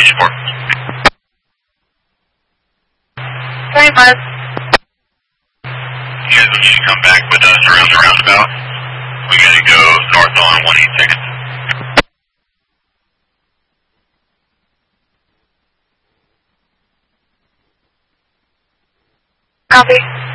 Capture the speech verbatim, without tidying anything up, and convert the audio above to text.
station four. twenty-five. You guys will need to come back with us around the roundabout. We gotta go north on one eighty-second. Copy.